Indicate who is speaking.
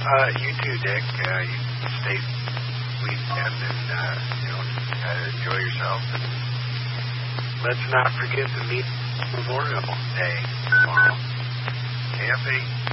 Speaker 1: You too, Dick. You stay weekend and enjoy yourself. And let's not forget to meet Memorial Day tomorrow. KFA.